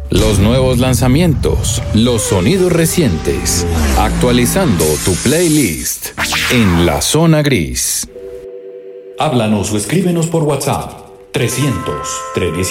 Los nuevos lanzamientos, los sonidos recientes, actualizando tu playlist en La Zona Gris. Háblanos o escríbenos por WhatsApp 300 317